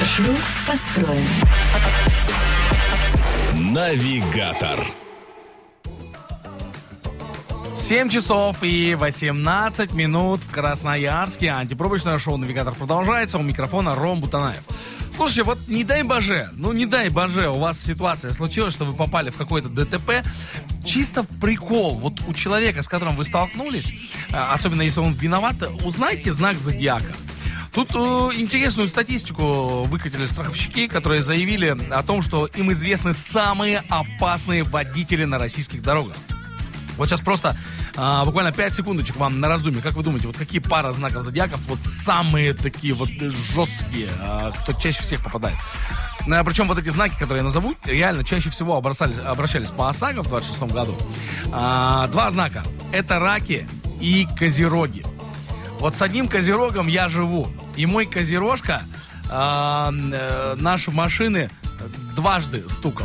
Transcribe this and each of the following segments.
Маршрут построен. Навигатор. 7 часов и 18 минут в Красноярске. Антипробочное шоу «Навигатор» продолжается. У микрофона Ром Бутанаев. Слушайте, вот не дай боже, у вас ситуация случилась, что вы попали в какое-то ДТП. Чисто в прикол. Вот у человека, с которым вы столкнулись, особенно если он виноват, узнайте знак зодиака. Тут интересную статистику выкатили страховщики, которые заявили о том, что им известны самые опасные водители на российских дорогах. Вот сейчас просто буквально 5 секундочек вам на раздумье. Как вы думаете, вот какие пара знаков зодиаков вот самые такие вот жесткие, кто чаще всех попадает? Причем вот эти знаки, которые я назову, реально чаще всего обращались по ОСАГО в 26 году. 2 знака. Это раки и козероги. Вот с одним козерогом я живу. И мой козерожка наши машины дважды стукал.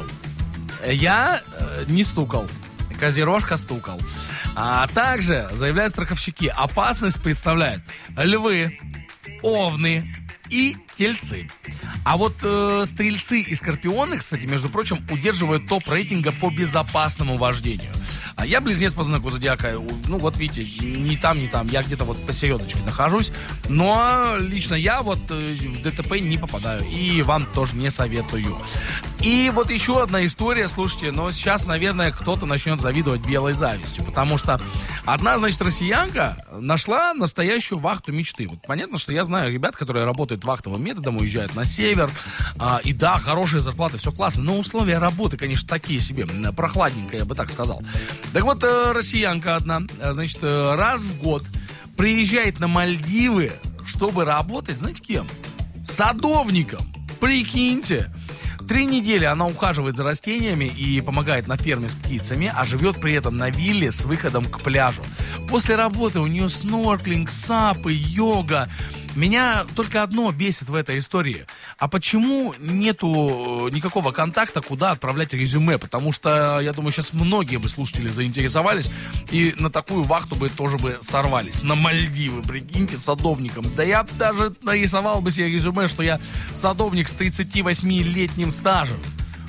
Я не стукал. Козерожка стукал. А также, заявляют страховщики, опасность представляют львы, овны и тельцы. А вот стрельцы и скорпионы, кстати, между прочим, удерживают топ рейтинга по безопасному вождению. А я близнец по знаку зодиака. Ну, вот видите, ни там, я где-то вот посередочке нахожусь. Но лично я вот в ДТП не попадаю. И вам тоже не советую. И вот еще одна история, слушайте, но сейчас, наверное, кто-то начнет завидовать белой завистью. Потому что одна, значит, россиянка нашла настоящую вахту мечты. Вот понятно, что я знаю ребят, которые работают вахтовым методом, уезжают на север. И да, хорошие зарплаты, все классно. Но условия работы, конечно, такие себе. Прохладненькие, я бы так сказал. Так вот, россиянка одна, значит, раз в год приезжает на Мальдивы, чтобы работать, знаете, кем? Садовником. Прикиньте. 3 недели она ухаживает за растениями и помогает на ферме с птицами, а живет при этом на вилле с выходом к пляжу. После работы у нее снорклинг, сапы, йога. Меня только одно бесит в этой истории. А почему нету никакого контакта, куда отправлять резюме? Потому что, я думаю, сейчас многие бы слушатели заинтересовались и на такую вахту бы тоже бы сорвались. На Мальдивы, прикиньте, садовником. Да я даже нарисовал бы себе резюме, что я садовник с 38-летним стажем.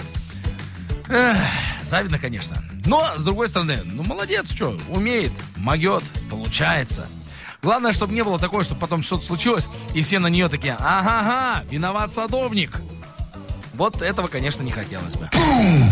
Завидно, конечно. Но, с другой стороны, молодец, что, умеет, могет, получается. Главное, чтобы не было такого, чтобы потом что-то случилось, и все на нее такие: ага, виноват садовник. Вот этого, конечно, не хотелось бы.